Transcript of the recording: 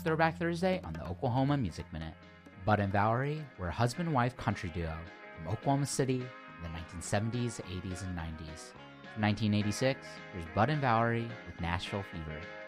Throwback Thursday on the Oklahoma Music Minute. Bud and Valerie were a husband-wife country duo from Oklahoma City in the 1970s, 80s, and 90s. From 1986, here's Bud and Valerie with Nashville Fever.